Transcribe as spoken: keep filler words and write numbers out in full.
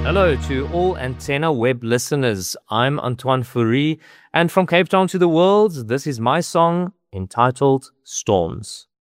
Hello to all Antenna Web listeners. I'm Antoine Fourie, and from Cape Town to the world, this is my song entitled Storms.